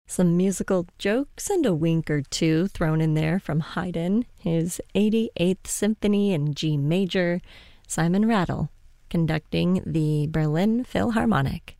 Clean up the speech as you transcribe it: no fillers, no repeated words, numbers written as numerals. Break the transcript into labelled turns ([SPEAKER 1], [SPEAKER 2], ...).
[SPEAKER 1] Some musical jokes and a wink or two thrown in there from Haydn, his 88th Symphony in G major, Simon Rattle conducting the Berlin Philharmonic.